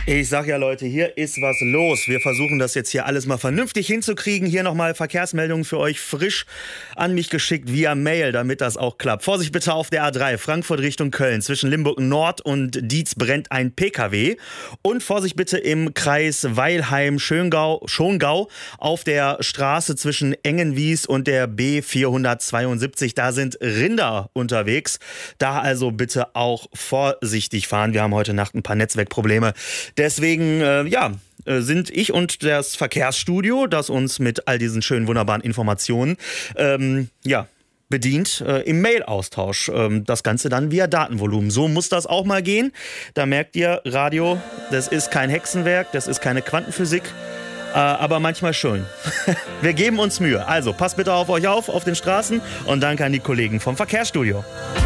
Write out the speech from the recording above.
Ich sag ja, Leute, hier ist was los. Wir versuchen das jetzt hier alles mal vernünftig hinzukriegen. Hier nochmal Verkehrsmeldungen für euch frisch an mich geschickt via Mail, damit das auch klappt. Vorsicht bitte auf der A3, Frankfurt Richtung Köln. Zwischen Limburg Nord und Dietz brennt ein PKW. Und Vorsicht bitte im Kreis Weilheim-Schongau auf der Straße zwischen Engenwies und der B472. Da sind Rinder unterwegs. Da also bitte auch vorsichtig fahren. Wir haben heute Nacht ein paar Netzwerkprobleme. Deswegen, sind ich und das Verkehrsstudio, das uns mit all diesen schönen, wunderbaren Informationen, bedient im Mail-Austausch. Das Ganze dann via Datenvolumen. So muss das auch mal gehen. Da merkt ihr, Radio, das ist kein Hexenwerk, das ist keine Quantenphysik, aber manchmal schon. Wir geben uns Mühe. Also, passt bitte auf euch auf den Straßen und danke an die Kollegen vom Verkehrsstudio.